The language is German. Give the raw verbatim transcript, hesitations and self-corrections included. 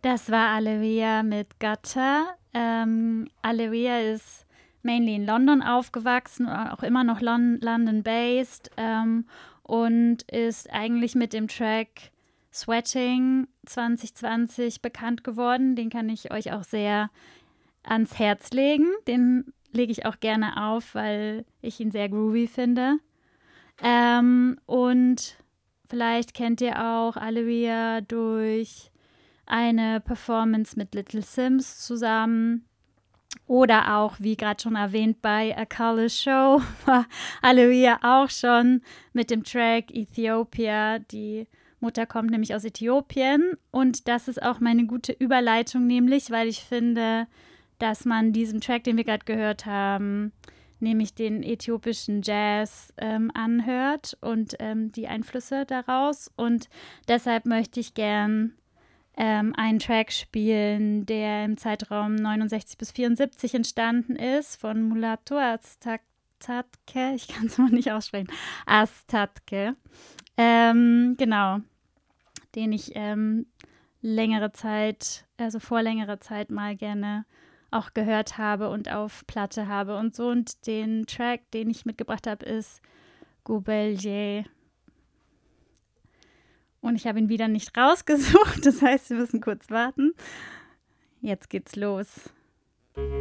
Das war Alegria mit Gutter. Ähm, Alegria ist mainly in London aufgewachsen, auch immer noch Lon- London-based ähm, und ist eigentlich mit dem Track Sweating zwanzig zwanzig bekannt geworden. Den kann ich euch auch sehr ans Herz legen. Den lege ich auch gerne auf, weil ich ihn sehr groovy finde. Ähm, und vielleicht kennt ihr auch Alegria durch eine Performance mit Little Sims zusammen. Oder auch, wie gerade schon erwähnt, bei A Color Show war Alegria auch schon mit dem Track Ethiopia. Die Mutter kommt nämlich aus Äthiopien. Und das ist auch meine gute Überleitung, nämlich, weil ich finde, dass man diesen Track, den wir gerade gehört haben, nämlich den äthiopischen Jazz ähm, anhört und ähm, die Einflüsse daraus. Und deshalb möchte ich gern ähm, einen Track spielen, der im Zeitraum neunundsechzig bis vierundsiebzig entstanden ist, von Mulatu Astatke. Ich kann es mal nicht aussprechen. Astatke. Ähm, genau. Den ich ähm, längere Zeit, also vor längerer Zeit mal gerne auch gehört habe und auf Platte habe und so. Und den Track, den ich mitgebracht habe, ist Goubelje. Und ich habe ihn wieder nicht rausgesucht. Das heißt, wir müssen kurz warten. Jetzt geht's los.